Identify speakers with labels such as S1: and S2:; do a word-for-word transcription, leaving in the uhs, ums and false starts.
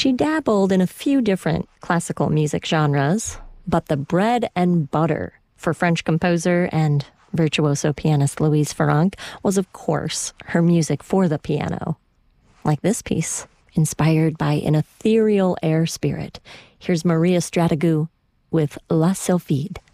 S1: She dabbled in a few different classical music genres, but the bread and butter for French composer and virtuoso pianist Louise Farrenc was, of course, her music for the piano. Like this piece, inspired by an ethereal air spirit. Here's Maria Strategou with La Sylphide.